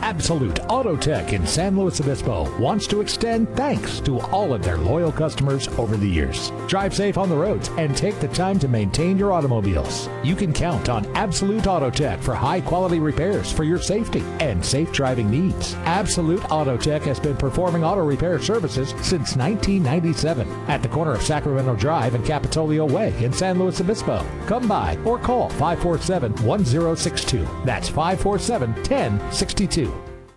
Absolute Auto Tech in San Luis Obispo wants to extend thanks to all of their loyal customers over the years. Drive safe on the roads and take the time to maintain your automobiles. You can count on Absolute Auto Tech for high-quality repairs for your safety and safe driving needs. Absolute Auto Tech has been performing auto repair services since 1997 at the corner of Sacramento Drive and Capitolio Way in San Luis Obispo. Come by or call 547-1062. That's 547-1062.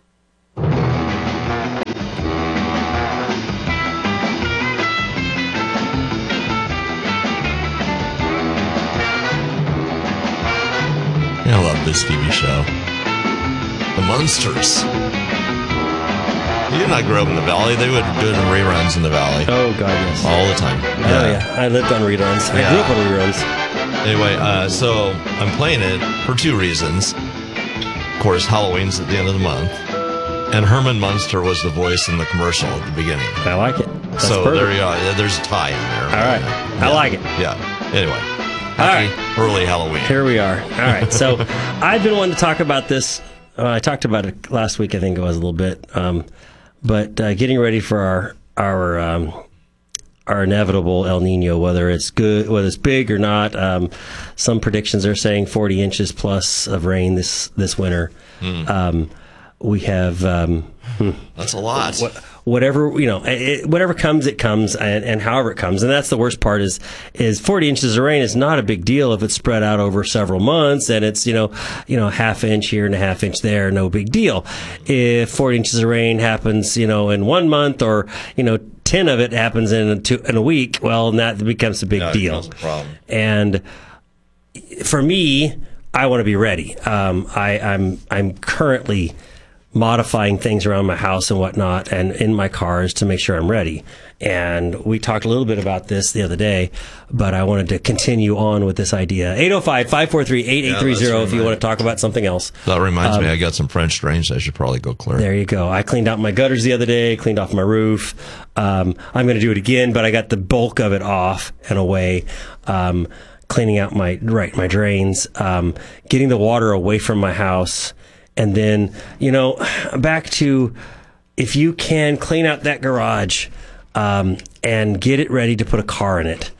I love this TV show. The Munsters. You did not grow up in the Valley. They would do reruns in the Valley. Oh, God, yes. All the time. Oh, yeah. I lived on reruns. I grew up on reruns. Anyway, so I'm playing it for two reasons. Of course, Halloween's at the end of the month. And Herman Munster was the voice in the commercial at the beginning. I like it. That's so perfect. there you go. There's a tie in there. All right. I like it. Yeah. Anyway. All right. Early Halloween. Here we are. All right. So I've been wanting to talk about this. I talked about it last week, I think it was a little bit. But getting ready for our inevitable El Nino, whether it's good, whether it's big or not. Some predictions are saying 40 inches plus of rain this winter. We have that's a lot. Whatever whatever comes, it comes, and however it comes, and that's the worst part is 40 inches of rain is not a big deal if it's spread out over several months and it's half inch here and a half inch there, no big deal. If 40 inches of rain happens in 1 month or 10 of it happens in a week, well, that becomes a big deal. It becomes a problem. And for me, I want to be ready. I'm currently modifying things around my house and whatnot and in my cars to make sure I'm ready. And we talked a little bit about this the other day, but I wanted to continue on with this idea. 805-543-8830 if you want to talk about something else. That reminds me, I got some French drains I should probably go clear. There you go. I cleaned out my gutters the other day, cleaned off my roof. I'm going to do it again, but I got the bulk of it off and away. Cleaning out my drains, getting the water away from my house. And then, back to if you can clean out that garage and get it ready to put a car in it,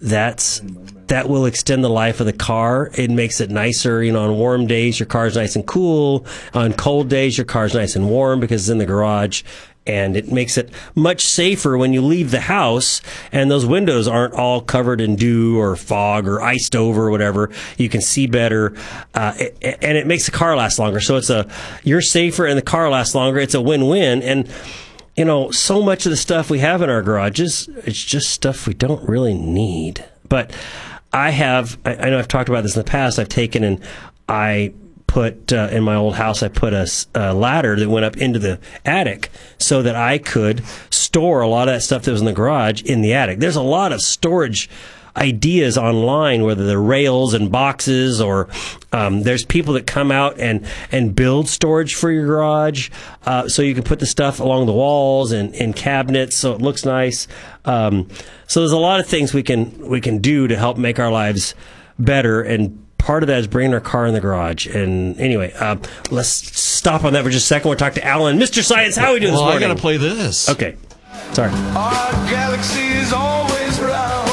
that will extend the life of the car. It makes it nicer. On warm days, your car's nice and cool. On cold days, your car's nice and warm because it's in the garage. And it makes it much safer when you leave the house and those windows aren't all covered in dew or fog or iced over or whatever. You can see better. And it makes the car last longer. So you're safer and the car lasts longer. It's a win-win. And, so much of the stuff we have in our garages, it's just stuff we don't really need. But I know I've talked about this in the past. I've taken and I put in my old house, I put a ladder that went up into the attic so that I could store a lot of that stuff that was in the garage in the attic. There's a lot of storage ideas online, whether they're rails and boxes or there's people that come out and build storage for your garage so you can put the stuff along the walls and in cabinets so it looks nice. So there's a lot of things we can do to help make our lives better, and part of that is bringing our car in the garage. And anyway, let's stop on that for just a second. We'll talk to Alan. Mr. Science, how are we doing this morning? I got to play this. Okay. Sorry. Our galaxy is always round.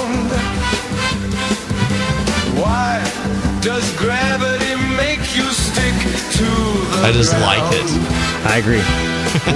Why does gravity make you stick to the I just ground? like it. I agree.